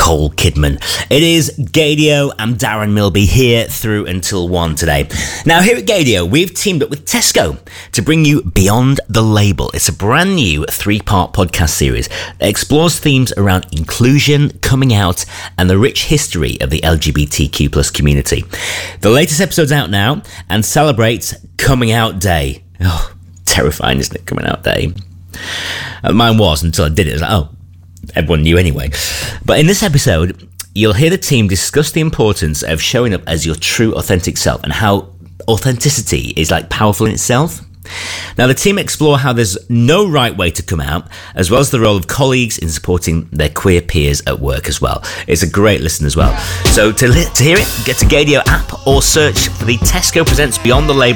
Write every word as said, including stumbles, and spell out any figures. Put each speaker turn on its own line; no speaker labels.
Nicole Kidman. It is Gaydio. I'm Darren Milby here through until one today. Now, here at Gaydio, we've teamed up with Tesco to bring you Beyond the Label. It's a brand new three-part podcast series that explores themes around inclusion, coming out, and the rich history of the L G B T Q plus community. The latest episode's out now and celebrates Coming Out Day. Oh, terrifying, isn't it? Coming Out Day. Uh, mine was until I did it. It was like, oh, everyone knew anyway. But in this episode, you'll hear the team discuss the importance of showing up as your true, authentic self and how authenticity is like powerful in itself. Now, the team explore how there's no right way to come out, as well as the role of colleagues in supporting their queer peers at work as well. It's a great listen as well. So to, li- to hear it, get to Gaydio app or search for the Tesco Presents Beyond the Label